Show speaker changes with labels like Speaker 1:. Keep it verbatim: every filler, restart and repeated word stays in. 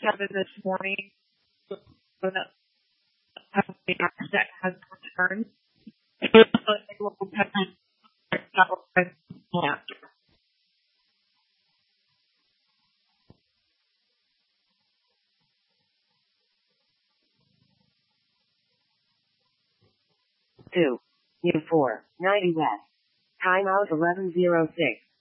Speaker 1: seven this morning. So the that has returned.
Speaker 2: Two. U four, ninety west. Timeout eleven oh six.